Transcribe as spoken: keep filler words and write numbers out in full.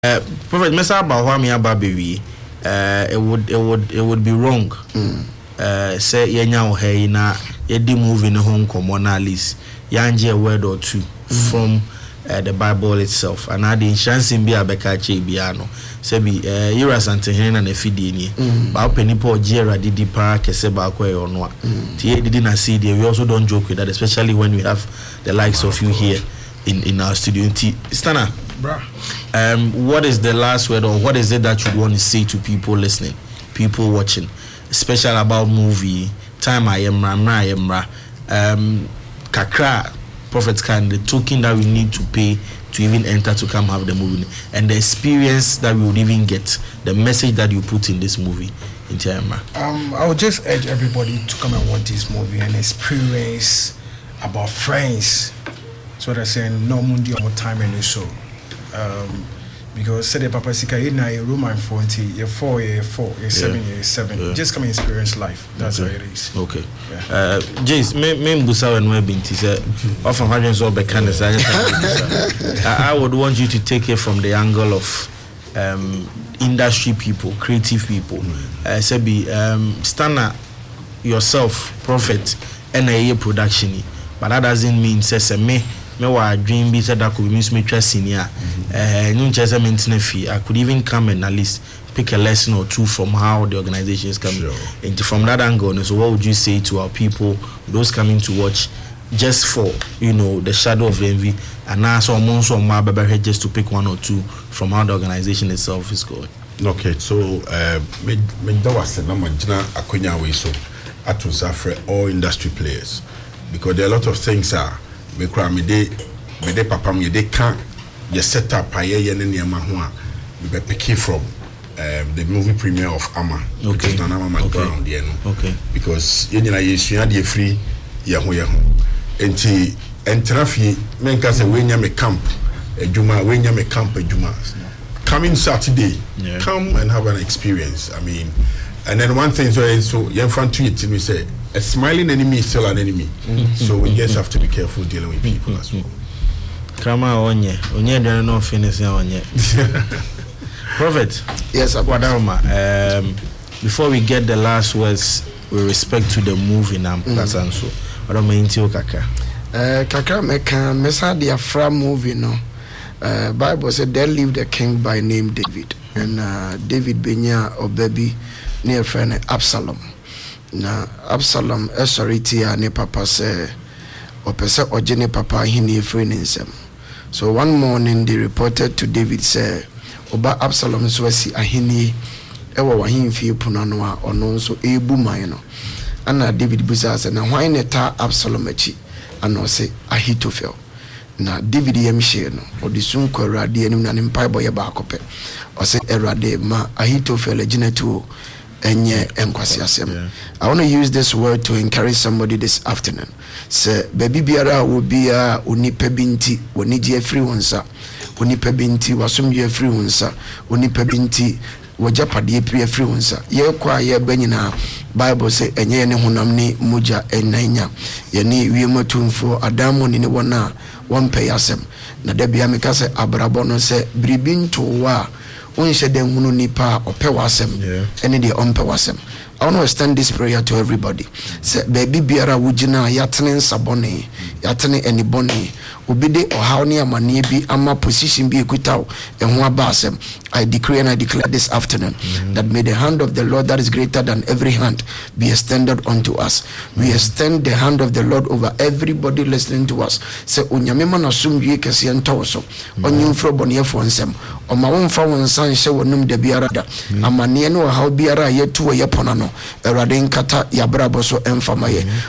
Uh, Prophet Mesa Bahwami Ababewi, uh, it would it would it would be wrong. Mm. Uh, say yenya ohe na yedi move in home common at least yanje a word or two mm. from uh, the Bible itself. And I didn't chance in be a bekache biano. Say be uh ira sante hen na fidi ni. Ba openi po jera didi para kese ba kwe onwa. Tie didi na see there. We also don't joke with that, especially when we have the likes of you here in in our studio. Stana. Um, what is the last word, or what is it that you want to say to people listening, people watching, especially about movie time? I am I am um, kakra Prophet Khan, the token that we need to pay to even enter to come have the movie, and the experience that we would even get, the message that you put in this movie. In time, um, I would just urge everybody to come and watch this movie and experience about friends. So they're saying no mundi more time in the show. Um, because say the Papa Sika na a Roman forty, year four, year four, year seven, year seven. Yeah. Just come and experience life. That's okay. how it is. Okay. Yeah. Uh, Jace, me me mbusa when we binti say often having so be kind of I would want you to take it from the angle of um, industry people, creative people. Mm. Uh, say be um, Stana yourself, Prophet, and a production, but that doesn't mean say me. Me wa dream be said that could miss me trust senior. Eh, no just a maintenance fee. I could even come and at least pick a lesson or two from how the organization is coming. Sure. And from that angle, so what would you say to our people, those coming to watch, just for you know the shadow of envy, and now so among some my baby just to pick one or two from how the organization itself is going. Okay, so uh, me me that was the number jina akonya we so atusa for all industry players, because there are a lot of things are. Me kra me de me de papa me de can ye set up aye ye ne niam ho a me be pick from um, the movie premiere of Ama. Okay. Na Ama Okay. background there no. Okay. Because ye nyina ye sua de free ye ho ye ho. Enti entrafi me nka se we nya me camp adwuma we nya me camp adwuma. Coming Saturday, yeah. Come and have an experience. I mean, and then one thing so so you front to it me say a smiling enemy is still an enemy. Mm-hmm. So we just have to be careful dealing with people as well. Kama onye, onye don't know finish onye. Prophet. Yes, Wadaroma. Um, before we get the last words with respect to the movie now, mm. so Wadaroma intio kaka. Uh, kaka meka mesa dia fra movie no. Uh, Bible said there lived a king by name David, and uh, David benya obabi near friend Absalom. Na Absalom esoriti ya ne papa se opese oje ne papa hini efre ne nsem. So one morning they reported to David say oba Absalom so asi ahini ewo wahimfie puna no a ono nso ebu man no. Ana David busa say na hwan ne ta Absalom achi ana say Ahithophel. Na David yemhye no odisun kwa Awurade anim na ne mpai boye ba akope. O say Awurade ma Ahithophel aginatu enye enkwasi asem. I want to use this word to encourage somebody this afternoon. Say baby biara wo bia onipa binti woni je free wonsa onipa binti wasum je free wonsa onipa binti wajapade pre free wonsa ye kwa ye banyina Bible say enye ne honam ni moja enanya ye ni wiematumfo adamo ni ne wona wonpe yasem na da bia meka say abrabo no say bribinto wa unse den hunu nipa ope wasem ene de ompe wasem. I want to extend this prayer to everybody. Say baby biara wujina yatene nsabone yatene enibone obide ohawni amane bi ama position bi ekutaw ehwa basem. I decree and I declare this afternoon mm-hmm. that may the hand of the Lord that is greater than every hand be extended unto us. We mm-hmm. extend the hand of the Lord over everybody listening to us. Say onyamema na sumdue kese ntawso onyumfro bonefo nsem oma wonfa wonsan hye wonum da biara da amane no ohaw biara yetu wo yepona no Erade nkata yabrabo so emfamaye